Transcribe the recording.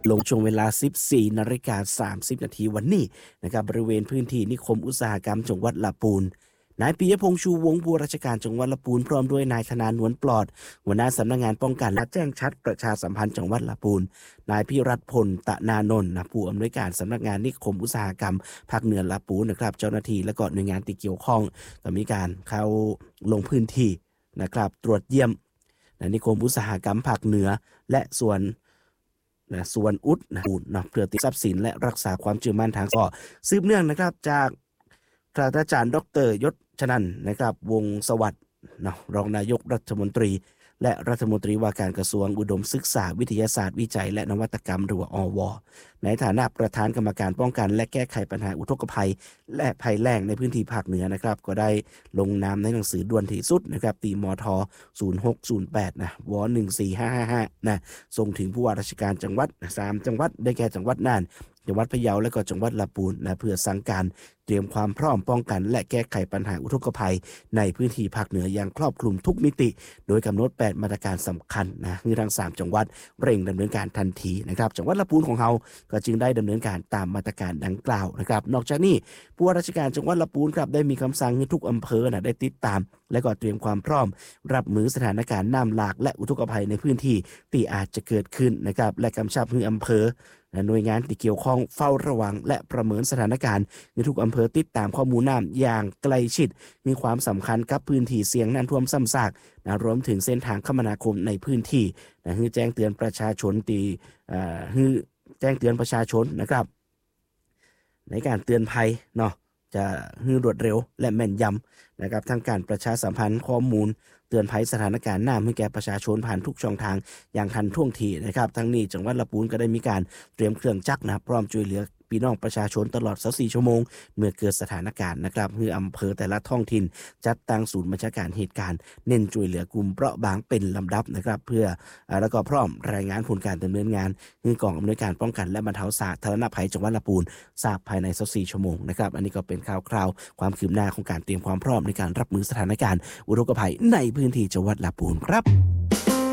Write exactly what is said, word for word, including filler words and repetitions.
ลงช่วงเวลา สิบสี่นาฬิกาสามสิบนาทีวันนี้นะครับบริเวณพื้นที่นิคมอุตสาหกรรมจังหวัดลำพูนนายปิยพงษ์ชูวงศ์ผู้ราชการจังหวัดลำพูนพร้อมด้วยนายธนานวลปลอดหัวหน้าสำนักงานป้องกันและแจ้งชัดประชาสัมพันธ์จังหวัดลำพูนนายพิรัตน์พลตะนานนท์ผู้อำนวยการสำนักงานนิคมอุตสาหกรรมภาคเหนือลำพูนนะครับเจ้าหน้าที่และก็หน่วยงานที่เกี่ยวข้องก็มีการเข้าลงพื้นที่นะครับตรวจเยี่ยมนิคมอุตสาหกรรมภาคเหนือและส่วนนะส่วนอุดนะนะเพื่อติดทรัพย์สินและรักษาความเชื่อมั่นทางสอสืบเนื่องนะครับจากศาสตราจารย์ดรยศชนันท์นะครับวงศ์สวัสดิ์นะรองนายกรัฐมนตรีและรัฐมนตรีว่าการกระทรวงอุดมศึกษาวิทยาศาสตร์วิจัยและนวัตกรรมหรือว่าอว.ในฐานะประธานกรรมการป้องกันและแก้ไขปัญหาอุทกภัยและภัยแล้งในพื้นที่ภาคเหนือนะครับก็ได้ลงนามในหนังสือด่วนที่สุดนะครับตีมทศูนย์หกศูนย์แปดนะวหนึ่งสี่ห้าห้าห้านะส่งถึงผู้ว่าราชการจังหวัดสามจังหวัดได้แก่จังหวัดน่านจังหวัดพะเยาและก็จังหวัดลำพูนนะเพื่อสั่งการเตรียมความพร้อมป้องกันและแก้ไขปัญหาอุทกภัยในพื้นที่ภาคเหนืออย่างครอบคลุมทุกมิติโดยกำหนดแปดมาตรการสำคัญนะคือทั้งสามจังหวัดเร่งดำเนินการทันทีนะครับจังหวัดลำพูนของเราก็จึงได้ดำเนินการตามมาตรการดังกล่าวนะครับนอกจากนี้ผู้ว่าราชการจังหวัดลำพูนครับได้มีคำสั่งให้ทุกอำเภอนะได้ติดตามและก็เตรียมความพร้อมรับมือสถานการณ์น้ำหลากและอุทกภัยในพื้นที่ที่อาจจะเกิดขึ้นนะครับและกำชับให้อำเภอหน่วยงานที่เกี่ยวข้องเฝ้าระวังและประเมินสถานการณ์ในทุกอำเภอติดตามข้อมูลน้ำอย่างใกล้ชิดมีความสำคัญกับพื้นที่เสี่ยงน้ำท่วมซ้ำซากนะรวมถึงเส้นทางคมนาคมในพื้นที่นะให้แจ้งเตือนประชาชนตีอ่าให้แจ้งเตือนประชาชนนะครับในการเตือนภัยเนาะจะให้รวดเร็วและแม่นยำนะครับทั้งการประชาสัมพันธ์ข้อมูลเตือนภัยสถานการณ์น้ำให้แก่ประชาชนผ่านทุกช่องทางอย่างทันท่วงทีนะครับทั้งนี้จังหวัดลำพูนก็ได้มีการเตรียมเครื่องจักรนะพร้อมช่วยเหลือพี่น้องประชาชนตลอดยี่สิบสี่ชั่วโมงเมื่อเกิดสถานการณ์นะครับคืออำเภอแต่ละท้องถิ่นจัดตั้งศูนย์บัญชาการเหตุการณ์เน้นช่วยเหลือกลุ่มเปราะบางเป็นลำดับนะครับเพื่อแล้วก็พร้อมรายงานผลการดำเนินงานให้กองอำนวยการป้องกันและบรรเทาสาธารณภัยจังหวัดลำพูนทราบภายในยี่สิบสี่ชั่วโมงนะครับอันนี้ก็เป็นข่าวคราวความคืบหน้าของการเตรียมความพร้อมในการรับมือสถานการณ์อุทกภัยในพื้นที่จังหวัดลำพูนครับ